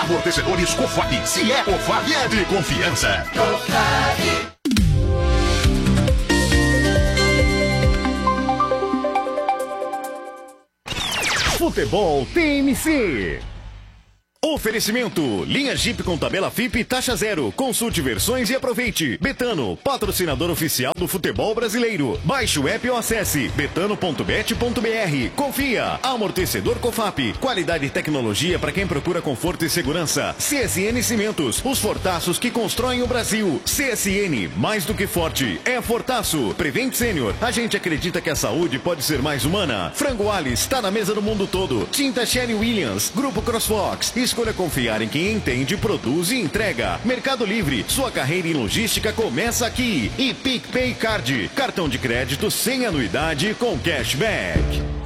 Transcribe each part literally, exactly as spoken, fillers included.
Amortecedores Cofap. Se é Cofap, é de confiança. Cofap. Futebol T M C. Oferecimento, linha Jeep com tabela F I P taxa zero. Consulte versões e aproveite. Betano, patrocinador oficial do futebol brasileiro. Baixe o app ou acesse betano ponto bet ponto br. Confia, amortecedor Cofap. Qualidade e tecnologia para quem procura conforto e segurança. C S N Cimentos, os fortaços que constroem o Brasil. C S N, mais do que forte, é fortaço. Prevent Sênior, a gente acredita que a saúde pode ser mais humana. Frango Alice, está na mesa do mundo todo. Tinta Sherry Williams, Grupo CrossFox. Escolha confiar em quem entende, produz e entrega. Mercado Livre, sua carreira em logística começa aqui. E PicPay Card, cartão de crédito sem anuidade com cashback.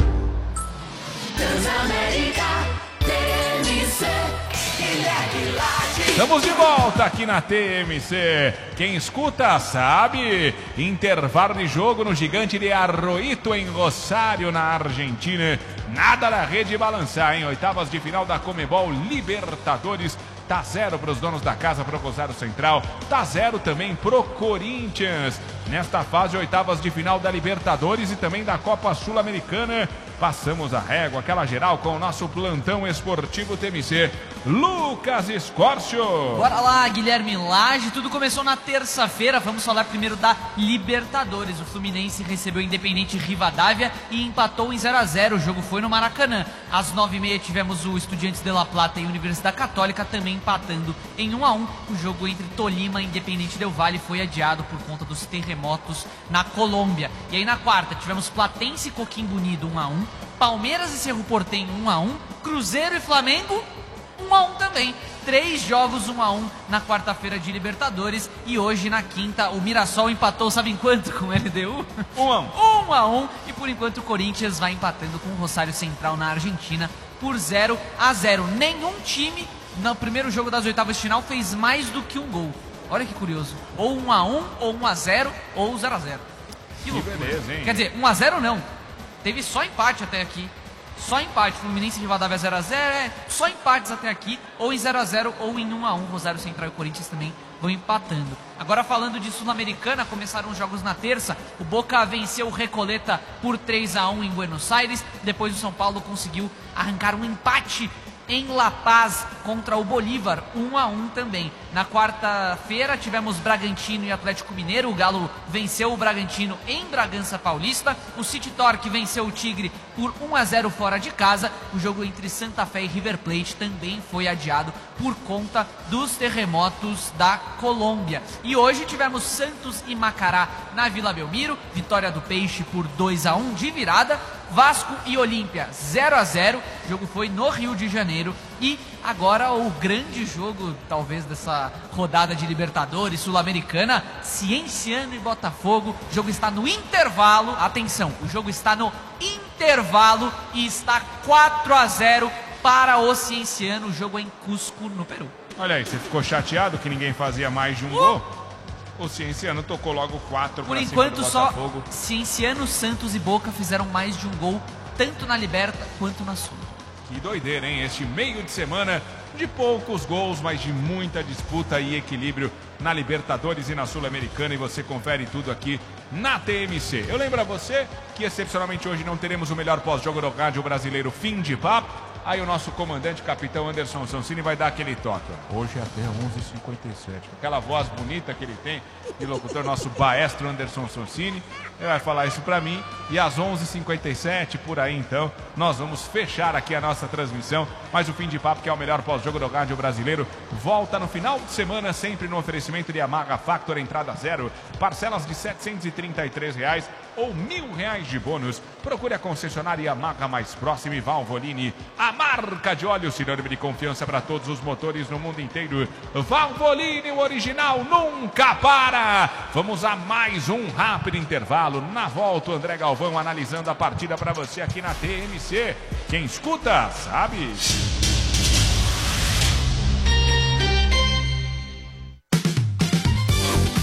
Transamérica, T M C, Guilherme Lage. Estamos de volta aqui na T M C. Quem escuta sabe. Intervalo de jogo no Gigante de Arroito, em Rosário, na Argentina. Nada na rede balançar, hein? Oitavas de final da Conmebol Libertadores. Tá zero para os donos da casa, pro Rosário Central. Tá zero também pro Corinthians. Nesta fase, oitavas de final da Libertadores e também da Copa Sul-Americana. Passamos a régua, aquela geral, com o nosso plantão esportivo T M C. Lucas Escórcio. Bora lá, Guilherme Lage. Tudo começou na terça-feira. Vamos falar primeiro da Libertadores. O Fluminense recebeu o Independente Rivadavia e empatou em zero a zero. O jogo foi no Maracanã. Às nove e meia tivemos o Estudiantes de La Plata e Universidade Católica também empatando em um a um. O jogo entre Tolima e Independente Del Valle foi adiado por conta dos terremotos na Colômbia. E aí na quarta tivemos Platense e Coquimbo Unido um a um. Palmeiras e Cerro Porteño um a um. Cruzeiro e Flamengo um a um também. Três jogos um a um na quarta-feira de Libertadores. E hoje, na quinta, o Mirassol empatou, sabe em quanto com o L D U? um a um. um a um. E por enquanto o Corinthians vai empatando com o Rosário Central na Argentina por zero a zero. Nenhum time no primeiro jogo das oitavas de final fez mais do que um gol. Olha que curioso. Ou um a um, ou um a zero, ou zero a zero. Que loucura. Que beleza, hein? Quer dizer, um a zero não. Teve só empate até aqui. Só empate. Fluminense e Rivadavia zero a zero. É só empates até aqui. Ou em zero a zero ou em um a um. Rosário Central e Corinthians também vão empatando. Agora falando de Sul-Americana, começaram os jogos na terça. O Boca venceu o Recoleta por três a um em Buenos Aires. Depois o São Paulo conseguiu arrancar um empate em La Paz contra o Bolívar, um a um também. Na quarta-feira tivemos Bragantino e Atlético Mineiro. O Galo venceu o Bragantino em Bragança Paulista. O City Torque venceu o Tigre por um a zero fora de casa. O jogo entre Santa Fé e River Plate também foi adiado por conta dos terremotos da Colômbia. E hoje tivemos Santos e Macará na Vila Belmiro. Vitória do Peixe por dois a um de virada. Vasco e Olímpia zero a zero. O jogo foi no Rio de Janeiro. E agora o grande jogo, talvez, dessa rodada de Libertadores Sul-Americana, Cienciano e Botafogo. O jogo está no intervalo. Atenção, o jogo está no intervalo e está quatro a zero para o Cienciano. O jogo é em Cusco, no Peru. Olha aí, você ficou chateado que ninguém fazia mais de um uh! gol? O Cienciano tocou logo quatro. Por enquanto só Cienciano, Santos e Boca fizeram mais de um gol, tanto na Liberta quanto na Sul. Que doideira, hein? Este meio de semana de poucos gols, mas de muita disputa e equilíbrio na Libertadores e na Sul-Americana. E você confere tudo aqui na T M C. Eu lembro a você que excepcionalmente hoje não teremos o melhor pós-jogo do rádio brasileiro, Fim de Papo. Aí o nosso comandante, capitão Anderson Sonsini, vai dar aquele toque. Hoje é até onze e cinquenta e sete. Aquela voz bonita que ele tem de locutor, nosso maestro Anderson Sonsini. Ele vai falar isso pra mim. E às onze e cinquenta e sete, por aí então, nós vamos fechar aqui a nossa transmissão. Mas o Fim de Papo, que é o melhor pós-jogo do rádio brasileiro, volta no final de semana, sempre no oferecimento de Yamaha Factor, entrada zero. Parcelas de setecentos e trinta e três reais ou mil reais de bônus. Procure a concessionária Yamaha mais próxima e Valvoline, a marca de óleo sinônimo de confiança para todos os motores no mundo inteiro. Valvoline, o original nunca para. Vamos a mais um rápido intervalo. Na volta, o André Galvão analisando a partida para você aqui na T M C. Quem escuta sabe.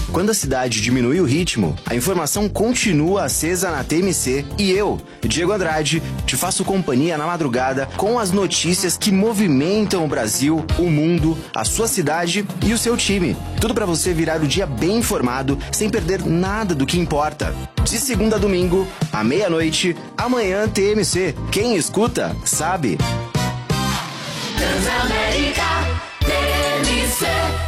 Quando a cidade diminui o ritmo, a informação continua acesa na T M C e eu, Diego Andrade, te faço companhia na madrugada com as notícias que movimentam o Brasil, o mundo, a sua cidade e o seu time. Tudo para você virar o dia bem informado, sem perder nada do que importa. De segunda a domingo, à meia-noite, amanhã T M C. Quem escuta, sabe. Transamérica T M C.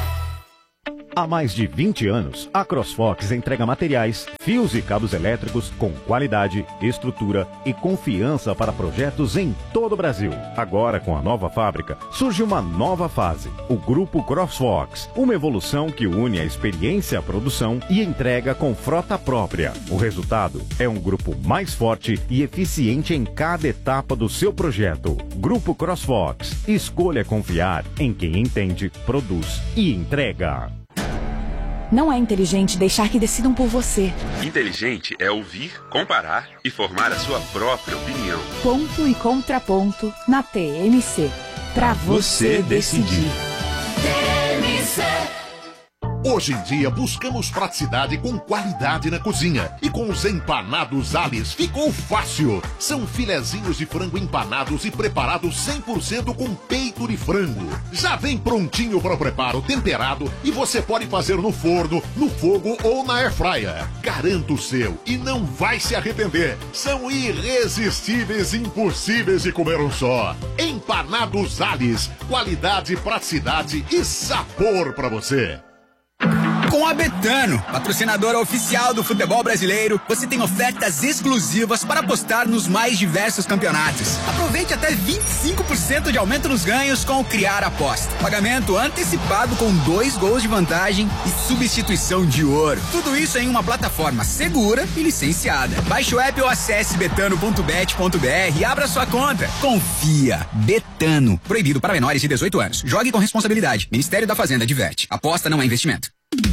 Há mais de vinte anos, a CrossFox entrega materiais, fios e cabos elétricos com qualidade, estrutura e confiança para projetos em todo o Brasil. Agora, com a nova fábrica, surge uma nova fase, o Grupo CrossFox, uma evolução que une a experiência à produção e entrega com frota própria. O resultado é um grupo mais forte e eficiente em cada etapa do seu projeto. Grupo CrossFox. Escolha confiar em quem entende, produz e entrega. Não é inteligente deixar que decidam por você. Inteligente é ouvir, comparar e formar a sua própria opinião. Ponto e contraponto na T M C. Pra você decidir. T M C. Hoje em dia buscamos praticidade com qualidade na cozinha. E com os empanados Alice ficou fácil. São filezinhos de frango empanados e preparados cem por cento com peito de frango. Já vem prontinho para o preparo, temperado, e você pode fazer no forno, no fogo ou na airfryer. Garanta o seu e não vai se arrepender. São irresistíveis e impossíveis de comer um só. Empanados Alice. Qualidade, praticidade e sabor para você. Com a Betano, patrocinadora oficial do futebol brasileiro, você tem ofertas exclusivas para apostar nos mais diversos campeonatos. Aproveite até vinte e cinco por cento de aumento nos ganhos com o Criar Aposta. Pagamento antecipado com dois gols de vantagem e substituição de ouro. Tudo isso em uma plataforma segura e licenciada. Baixe o app ou acesse betano ponto bet ponto br e abra sua conta. Confia. Betano. Proibido para menores de dezoito anos. Jogue com responsabilidade. Ministério da Fazenda adverte. Aposta não é investimento.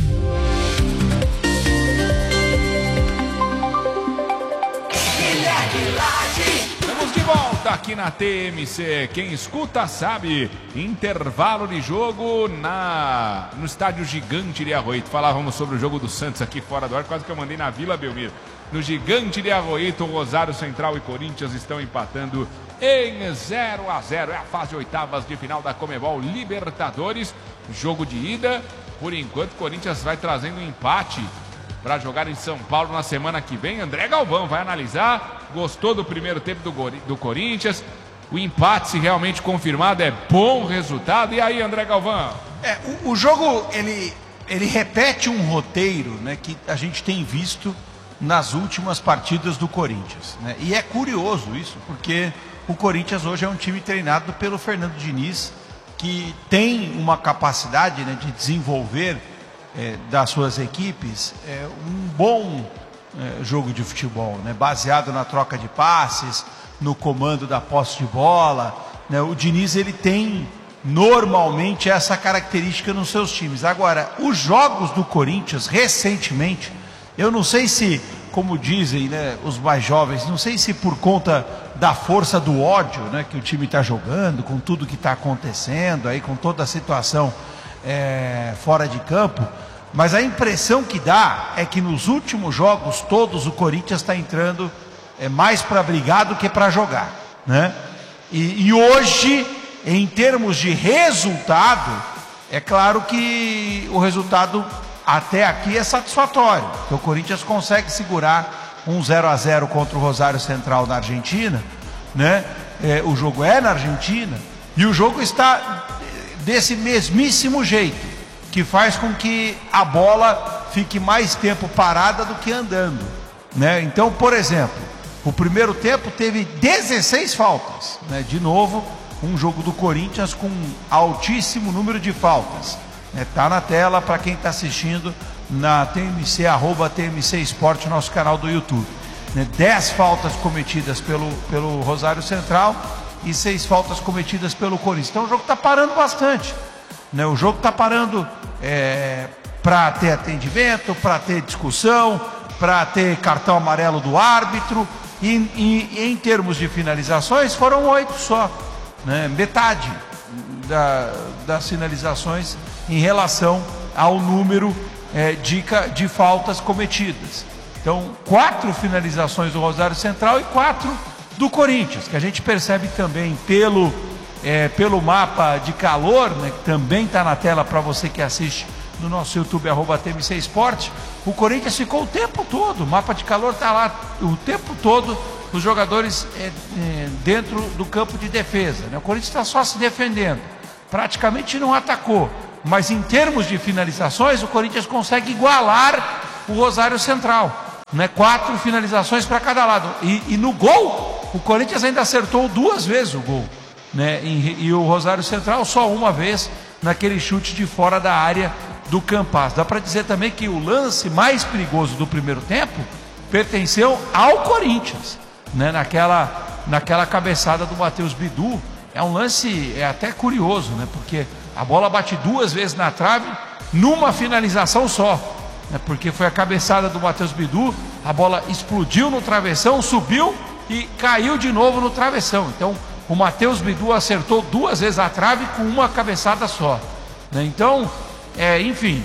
Estamos de volta aqui na T M C. Quem escuta sabe. Intervalo de jogo na no estádio Gigante de Arroito. Falávamos sobre o jogo do Santos aqui fora do ar, quase que eu mandei na Vila Belmiro. No Gigante de Arroito, Rosário Central e Corinthians estão empatando em zero a zero. É a fase oitavas de final da Conmebol Libertadores. Jogo de ida. Por enquanto, o Corinthians vai trazendo um empate para jogar em São Paulo na semana que vem. André Galvão vai analisar. Gostou do primeiro tempo do, do Corinthians. O empate, se realmente confirmado, é bom resultado. E aí, André Galvão? É, o, o jogo, ele, ele repete um roteiro, né, que a gente tem visto nas últimas partidas do Corinthians, né? E é curioso isso, porque o Corinthians hoje é um time treinado pelo Fernando Diniz, que tem uma capacidade, né, de desenvolver é, das suas equipes é, um bom é, jogo de futebol, né, baseado na troca de passes, no comando da posse de bola, né. O Diniz, ele tem normalmente essa característica nos seus times. Agora, os jogos do Corinthians recentemente, eu não sei se, como dizem, né, os mais jovens, não sei se por conta da força do ódio, né, que o time está jogando, com tudo que está acontecendo, aí, com toda a situação é, fora de campo, mas a impressão que dá é que nos últimos jogos todos o Corinthians está entrando é, mais para brigar do que para jogar, né? E, e hoje, em termos de resultado, é claro que o resultado até aqui é satisfatório, porque o Corinthians consegue segurar um zero a zero contra o Rosário Central na Argentina, né? É, o jogo é na Argentina e o jogo está desse mesmíssimo jeito, que faz com que a bola fique mais tempo parada do que andando, né? Então, por exemplo, o primeiro tempo teve dezesseis faltas, né? De novo, um jogo do Corinthians com altíssimo número de faltas. Está na tela para quem está assistindo na T M C, arroba T M C Esporte, nosso canal do YouTube. Né? Dez faltas cometidas pelo, pelo Rosário Central e seis faltas cometidas pelo Corinthians. Então o jogo está parando bastante. Né? O jogo está parando é, para ter atendimento, para ter discussão, para ter cartão amarelo do árbitro. E, e, e em termos de finalizações, foram oito só. Né? Metade da, das finalizações em relação ao número é, de, de faltas cometidas. Então, quatro finalizações do Rosário Central e quatro do Corinthians, que a gente percebe também pelo, é, pelo mapa de calor, né, que também está na tela para você que assiste no nosso YouTube, arroba T M C Esporte. O Corinthians ficou o tempo todo, o mapa de calor está lá o tempo todo, os jogadores é, é, dentro do campo de defesa, né? O Corinthians está só se defendendo, praticamente não atacou, mas em termos de finalizações, o Corinthians consegue igualar o Rosário Central, né? Quatro finalizações para cada lado, e, e no gol, o Corinthians ainda acertou duas vezes o gol, né? E, e o Rosário Central só uma vez, naquele chute de fora da área do Campas. Dá para dizer também que o lance mais perigoso do primeiro tempo pertenceu ao Corinthians, né? Naquela, naquela cabeçada do Matheus Bidu. É um lance é até curioso, né? Porque a bola bate duas vezes na trave numa finalização só, né? Porque foi a cabeçada do Matheus Bidu, a bola explodiu no travessão, subiu e caiu de novo no travessão. Então o Matheus Bidu acertou duas vezes a trave com uma cabeçada só, né? Então, é, enfim,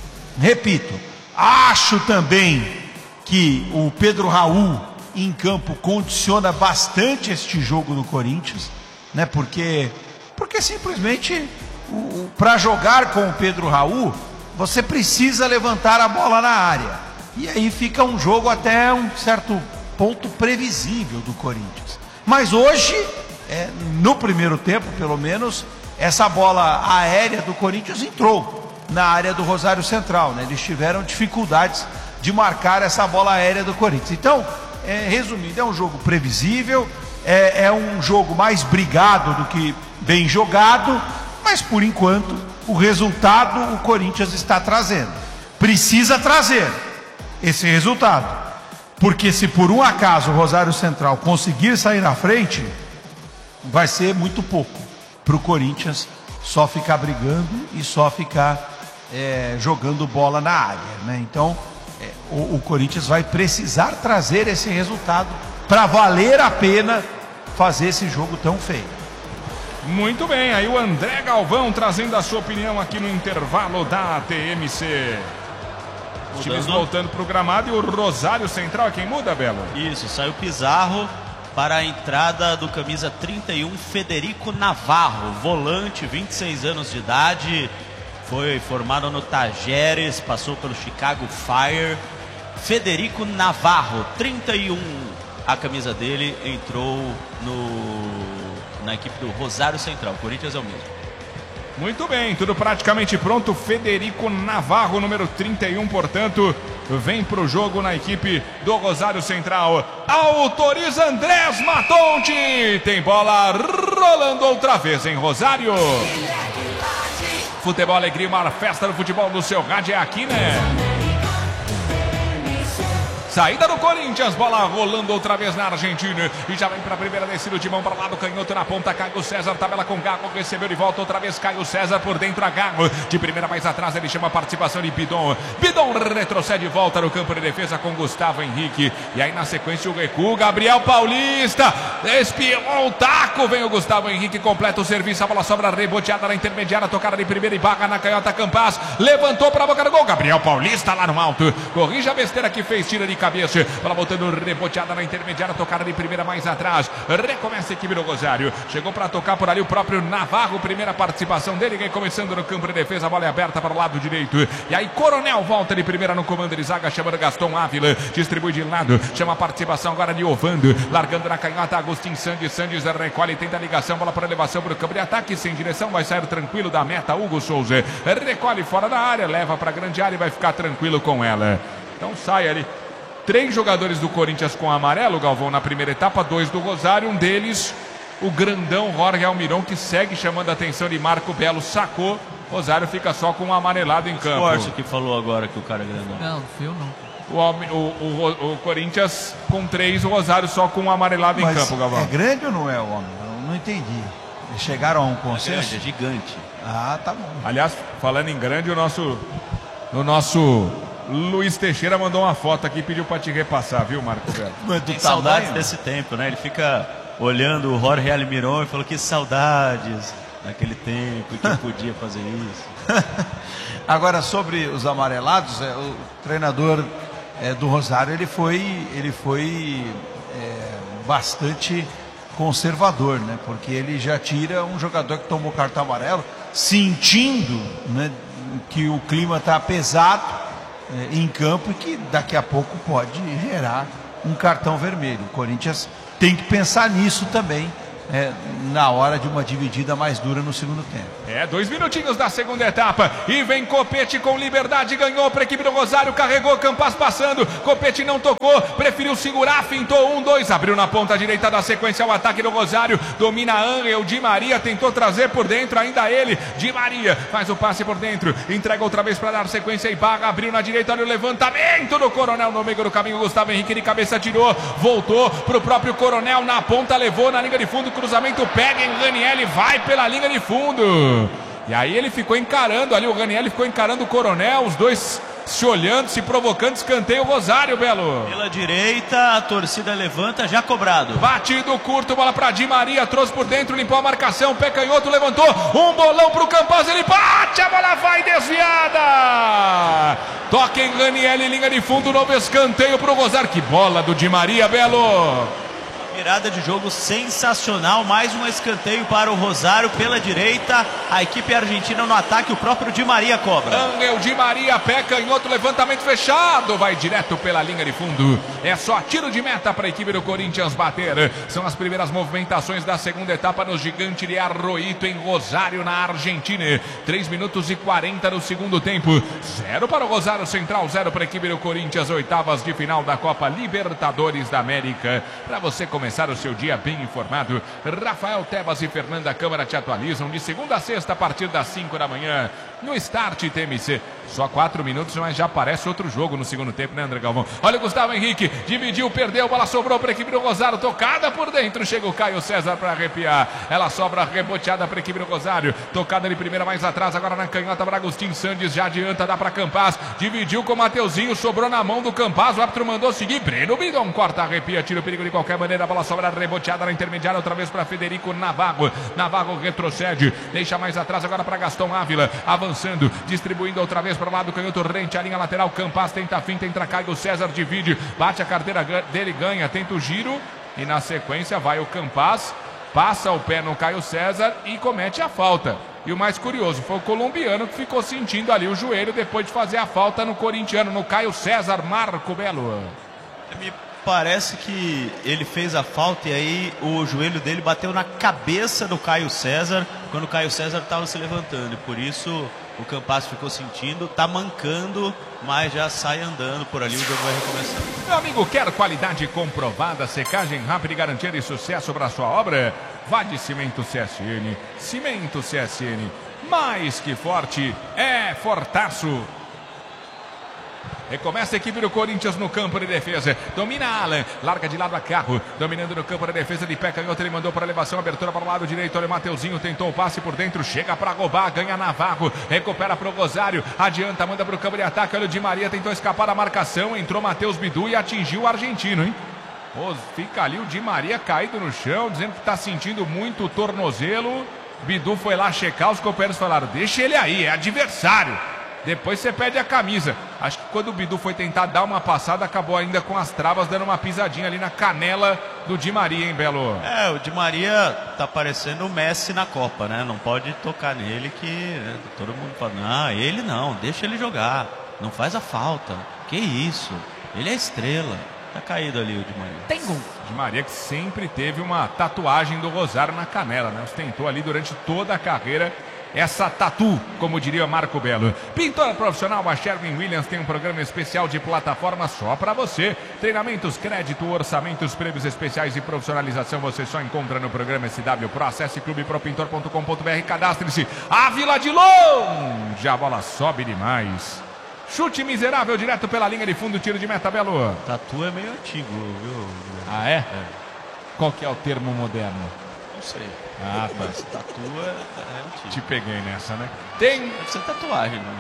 repito, acho também que o Pedro Raul em campo condiciona bastante este jogo do Corinthians, né? Porque, porque simplesmente para jogar com o Pedro Raul você precisa levantar a bola na área, e aí fica um jogo até um certo ponto previsível do Corinthians. Mas hoje, é, no primeiro tempo pelo menos, essa bola aérea do Corinthians entrou na área do Rosário Central, né? Eles tiveram dificuldades de marcar essa bola aérea do Corinthians. Então, é, resumindo, é um jogo previsível, é, é um jogo mais brigado do que bem jogado, mas por enquanto o resultado o Corinthians está trazendo. Precisa trazer esse resultado, porque se por um acaso o Rosário Central conseguir sair na frente, vai ser muito pouco para o Corinthians só ficar brigando e só ficar é, jogando bola na área, né? Então é, o, o Corinthians vai precisar trazer esse resultado para valer a pena fazer esse jogo tão feio. Muito bem, aí o André Galvão trazendo a sua opinião aqui no intervalo da T M C. Os times voltando para o gramado e o Rosário Central é quem muda, Belo? Isso, saiu Pizarro para a entrada do camisa trinta e um, Federico Navarro, volante, vinte e seis anos de idade, foi formado no Tajeres, passou pelo Chicago Fire. Federico Navarro, trinta e um, a camisa dele, entrou no, na equipe do Rosário Central. O Corinthians é o mesmo. Muito bem, tudo praticamente pronto. Federico Navarro, número trinta e um, portanto, vem para o jogo na equipe do Rosário Central. Autoriza Andrés Matonte. Tem bola rolando outra vez em Rosário. Futebol, alegria, uma festa do futebol do seu rádio é aqui, né? Saída do Corinthians, bola rolando outra vez na Argentina. E já vem para a primeira descida de mão para lá do canhoto na ponta. Caio César, tabela com Gago, recebeu de volta outra vez. Caio César por dentro a Gago. De primeira mais atrás ele chama a participação de Bidon. Bidon retrocede e volta no campo de defesa com Gustavo Henrique. E aí na sequência o recuo. Gabriel Paulista espiou o taco. Vem o Gustavo Henrique, completa o serviço. A bola sobra reboteada na intermediária. Tocada de primeira e barra na canhota Campas. Levantou para a boca do gol. Gabriel Paulista lá no alto. Corrige a besteira que fez, tira de cabeça, bola voltando reboteada na intermediária, tocada de primeira mais atrás, recomeça a equipe do Rosário, chegou para tocar por ali o próprio Navarro, primeira participação dele, vem começando no campo de defesa, a bola é aberta para o lado direito, e aí Coronel volta de primeira no comando de zaga, chamando Gaston Ávila, distribui de lado, chama a participação agora de Ovando, largando na canhota Agostinho Sandes, Sandes recolhe, tenta a ligação, bola para elevação para o campo de ataque, sem direção, vai sair tranquilo da meta, Hugo Souza, recolhe fora da área, leva para a grande área e vai ficar tranquilo com ela, então sai ali. Três jogadores do Corinthians com amarelo, Galvão, na primeira etapa, dois do Rosário, um deles, o grandão Jorge Almiron, que segue chamando a atenção de Marco Belo, sacou, Rosário fica só com um amarelado em campo. Forte que falou agora que o cara é grandão. Não, eu não. O, o, o, o Corinthians com três, o Rosário só com um amarelado em Mas campo, Galvão. É grande ou não é o homem? Eu não entendi. Eles chegaram a um consenso? É grande, é gigante. Ah, tá bom. Aliás, falando em grande, o nosso... O nosso Luiz Teixeira mandou uma foto aqui e pediu para te repassar, viu, Marco Belo? Tem saudades desse tempo, né? Ele fica olhando o Jorge Almiron e falou que saudades naquele tempo que podia fazer isso. Agora, sobre os amarelados, é, o treinador é, do Rosário, ele foi, ele foi é, bastante conservador, né? Porque ele já tira um jogador que tomou cartão amarelo, sentindo, né, que o clima está pesado é, em campo e que daqui a pouco pode gerar um cartão vermelho. O Corinthians tem que pensar nisso também, é, na hora de uma dividida mais dura no segundo tempo. É, dois minutinhos da segunda etapa. E vem Copete com liberdade. Ganhou para a equipe do Rosário. Carregou, Campas passando. Copete não tocou. Preferiu segurar. Fintou um, dois. Abriu na ponta direita da sequência o ataque do Rosário. Domina Angel. Di Maria tentou trazer por dentro. Ainda ele. Di Maria faz o passe por dentro. Entrega outra vez para dar sequência e barra. Abriu na direita. Olha o levantamento do Coronel no meio do caminho. Gustavo Henrique de cabeça tirou. Voltou para o próprio Coronel. Na ponta levou na linha de fundo. Cruzamento pega em Raniel. Vai pela linha de fundo. E aí ele ficou encarando ali, o Raniel ficou encarando o Coronel, os dois se olhando, se provocando, escanteio o Rosário, Belo. Pela direita, a torcida levanta, já cobrado. Batido curto, bola pra Di Maria, trouxe por dentro, limpou a marcação, pé canhoto, levantou, um bolão pro Campas, ele bate, a bola vai desviada. Toca em Raniel, linha de fundo, novo escanteio pro Rosário. Que bola do Di Maria, Belo. Virada de jogo sensacional, mais um escanteio para o Rosário pela direita, a equipe argentina no ataque, o próprio Di Maria cobra. Angel Di Maria, pé canhoto, levantamento fechado, vai direto pela linha de fundo, é só tiro de meta para a equipe do Corinthians bater. São as primeiras movimentações da segunda etapa no Gigante de Arroito em Rosário, na Argentina. três minutos e quarenta no segundo tempo, zero para o Rosário Central, zero para a equipe do Corinthians, oitavas de final da Copa Libertadores da América. Para você começar Começar o seu dia bem informado, Rafael Tebas e Fernanda Câmara te atualizam de segunda a sexta a partir das cinco da manhã no Start T M C. Só quatro minutos, mas já aparece outro jogo no segundo tempo, né, André Galvão? Olha o Gustavo Henrique, dividiu, perdeu, bola sobrou para a equipe do Rosário, tocada por dentro, chega o Caio César para arrepiar. Ela sobra reboteada para a equipe do Rosário, tocada de primeira mais atrás, agora na canhota para Agostinho Sandes, já adianta, dá para Campas, dividiu com o Mateuzinho, sobrou na mão do Campas, o árbitro mandou seguir, Breno Bidon corta, arrepia, tira o perigo de qualquer maneira, a bola sobra reboteada na intermediária, outra vez para Federico Navarro, Navarro retrocede, deixa mais atrás agora para Gaston Ávila, avançando, distribuindo outra vez para o lado canhoto, rente a linha lateral, Campas tenta a finta, entra Caio César, divide, bate a carteira dele, ganha, tenta o giro e na sequência vai o Campas, passa o pé no Caio César e comete a falta. E o mais curioso foi o colombiano que ficou sentindo ali o joelho depois de fazer a falta no corintiano, no Caio César. Marco Belo. Me parece que ele fez a falta e aí o joelho dele bateu na cabeça do Caio César quando o Caio César estava se levantando. E por isso o Campas ficou sentindo, tá mancando, mas já sai andando por ali, o jogo vai recomeçar. Meu amigo, quer qualidade comprovada, secagem rápida e garantia de sucesso para a sua obra? Vá de Cimento C S N. Cimento C S N, mais que forte, é fortaço. Recomeça a equipe do Corinthians no campo de defesa. Domina Alan, larga de lado a carro. Dominando no campo de defesa de pé canhoto. Ele mandou para a elevação, abertura para o lado direito. Olha o Mateuzinho, tentou o passe por dentro. Chega para roubar, ganha Navarro. Recupera para o Rosário. Adianta, manda para o campo de ataque. Olha o Di Maria, tentou escapar da marcação. Entrou Matheus Bidu e atingiu o argentino, hein? Oh, fica ali o Di Maria caído no chão, dizendo que está sentindo muito o tornozelo. Bidu foi lá checar, os companheiros falaram: deixa ele aí, é adversário. Depois você pede a camisa. Acho que quando o Bidu foi tentar dar uma passada, acabou ainda com as travas, dando uma pisadinha ali na canela do Di Maria, hein, Belo? É, o Di Maria tá parecendo o Messi na Copa, né? Não pode tocar nele que né, todo mundo fala, não, ele não, deixa ele jogar. Não faz a falta. Que isso? Ele é estrela. Tá caído ali o Di Maria. Tem gol. Di Maria que sempre teve uma tatuagem do Rosário na canela, né? Ostentou ali durante toda a carreira essa tatu, como diria Marco Belo. Pintora profissional, a Sherwin-Williams tem um programa especial de plataforma só para você. Treinamentos, crédito, orçamentos, prêmios especiais e profissionalização você só encontra no programa S W Pro. Acesse clube pro pintor ponto com ponto br, cadastre-se. Ávila de longe, a bola sobe demais. Chute miserável direto pela linha de fundo, tiro de meta, Belo. Tatu é meio antigo, viu? Ah, é? é. Qual que é o termo moderno? Não sei. Ah, tá. Mas tatu é, é antigo. Te peguei nessa, né? Tem... Deve ser tatuagem, né?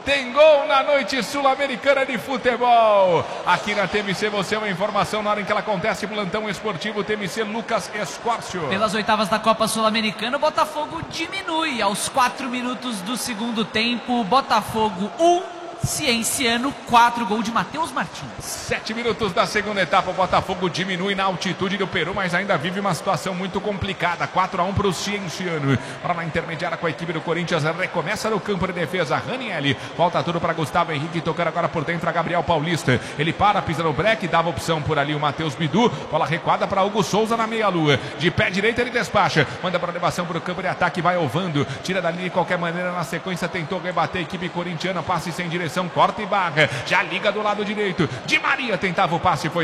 Tem gol na noite sul-americana de futebol. Aqui na T M C você é uma informação na hora em que ela acontece. Plantão esportivo T M C Lucas Escórcio. Pelas oitavas da Copa Sul-Americana, o Botafogo diminui aos quatro minutos do segundo tempo. Botafogo um, Cienciano quatro, gol de Matheus Martins. Sete minutos da segunda etapa, o Botafogo diminui na altitude do Peru, mas ainda vive uma situação muito complicada. quatro a um para o Cienciano. Para na intermediária com a equipe do Corinthians, recomeça no campo de defesa. Ranieri, volta tudo para Gustavo Henrique, tocando agora por dentro a Gabriel Paulista. Ele para, pisa no breque, dava opção por ali o Matheus Bidu. Bola recuada para Hugo Souza na meia-lua. De pé direito ele despacha, manda para elevação para o campo de ataque, vai ovando, tira dali de qualquer maneira. Na sequência tentou rebater a equipe corintiana, passe sem direção, corta e barra, já liga do lado direito. Di Maria tentava o passe, foi